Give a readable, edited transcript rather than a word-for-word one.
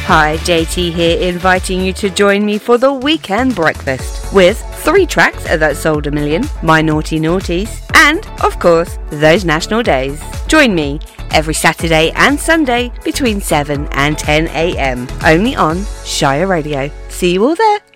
Hi, JT here, inviting you to join me for the weekend breakfast with 3 tracks that sold 1 million, my naughty naughties, and, of course, those national days. Join me every Saturday and Sunday between 7 and 10 a.m. only on Shire Radio. See you all there.